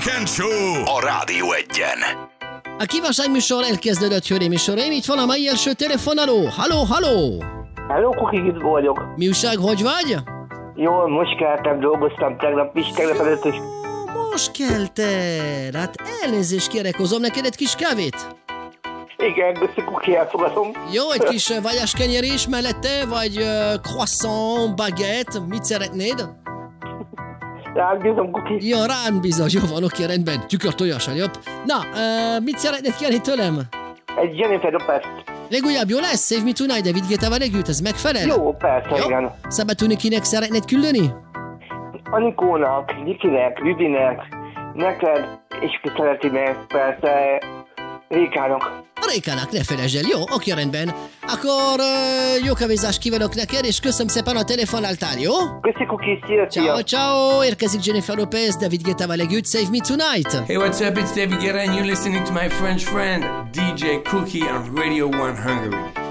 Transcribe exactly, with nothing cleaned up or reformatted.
Weekend Show a Rádió Egyen. A kívánságműsor elkezdődött, hölgyeim és uraim, itt van a mai első telefonáló. Halló, halló! Hello, Kuki, itt vagyok. Mi újság, hogy vagy? Jól, most keltem, dolgoztam tegnap is, tegnap előtt is. Most keltél. Hát elnézést kérek, hozom neked egy kis kávét? Igen, köszi, Kuki, elfogadom. Jó, egy kis vajáskenyerés mellette, vagy uh, croissant, baguette, mit szeretnéd? Ránk bízom, Kuki. Ja, rám bizony, jó van, oké, rendben, tükörtojás, jobb. Na, uh, mit szeretnéd kérni tőlem? Egy Jennifer Lopez. Legújabb jó lesz? Save Me Tonight, David Guettával együtt, ez megfelel? Jó, persze, jó. igen. Szabadulni kinek szeretnéd küldeni? Anikónak, Nikinek, Vivinek, neked, és ki szeretinek, persze, Rékának. A Rékának, ne felejtsd el, jó, oké, rendben. Akkor uh, jó kávézást kívánok neked, és köszönöm szépen a telefonáltál, jó? Köszi, Kuki, szia, szia. Ciao, ciao, érkezik Jennifer Lopez, David Guettával együtt, Save Me Tonight. Hey, what's up? It's David Guetta, and you're listening to my French friend, D J Cookie on Radio one Hungary.